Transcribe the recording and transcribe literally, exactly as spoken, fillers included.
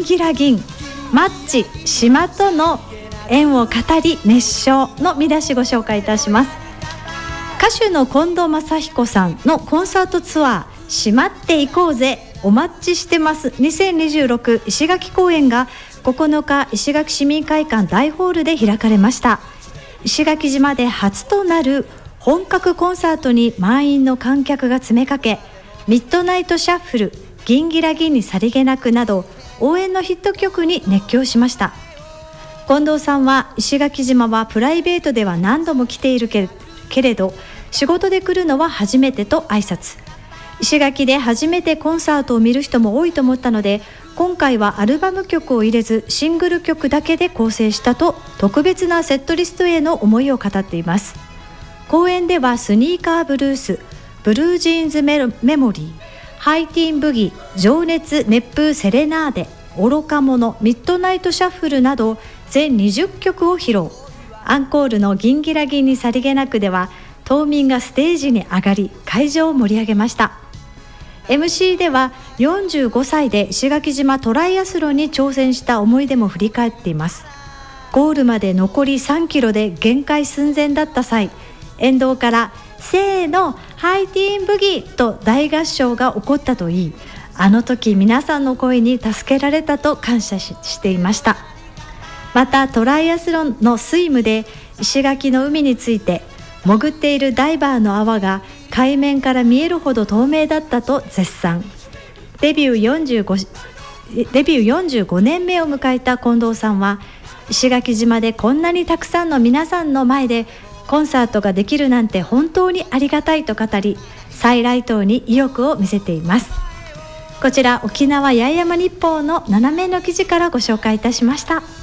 ギンギラギンマッチ島との縁を語り熱唱の見出しご紹介いたします。歌手の近藤正彦さんのコンサートツアー島っていこうぜお待ちしてますにせんにじゅうろく石垣公演がここのか石垣市民会館大ホールで開かれました。石垣島で初となる本格コンサートに満員の観客が詰めかけ、ミッドナイトシャッフル、ギンギラギンにさりげなくなど応援のヒット曲に熱狂しました。近藤さんは石垣島はプライベートでは何度も来ているけれど仕事で来るのは初めてと挨拶。石垣で初めてコンサートを見る人も多いと思ったので、今回はアルバム曲を入れずシングル曲だけで構成したと特別なセットリストへの思いを語っています。公演ではスニーカーブルース、ブルージーンズメモリー、ハイティーンブギ、情熱熱風セレナーデ、愚か者、ミッドナイトシャッフルなど全にじゅっきょくを披露。アンコールのギンギラギンにさりげなくでは島民がステージに上がり会場を盛り上げました。 エムシー ではよんじゅうごさいで石垣島トライアスロンに挑戦した思い出も振り返っています。ゴールまで残りさんキロで限界寸前だった際、沿道からせーのハイティーンブギーと大合唱が起こったといい、あの時皆さんの声に助けられたと感謝 し, していました。またトライアスロンのスイムで石垣の海について、潜っているダイバーの泡が海面から見えるほど透明だったと絶賛。デビューよんじゅうごデビューよんじゅうごねんめを迎えた近藤さんは、石垣島でこんなにたくさんの皆さんの前でコンサートができるなんて本当にありがたいと語り、再来島に意欲を見せています。こちら沖縄八重山日報のななめいの記事からご紹介いたしました。